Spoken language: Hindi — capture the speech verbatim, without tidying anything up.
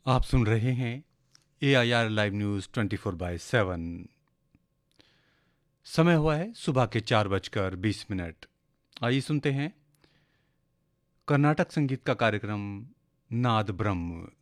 आप सुन रहे हैं ए I R live news twenty four by seven. समय हुआ है सुबह के चार बजकर बीस मिनट। आइए सुनते हैं कर्नाटक संगीत का कार्यक्रम नाद ब्रह्म।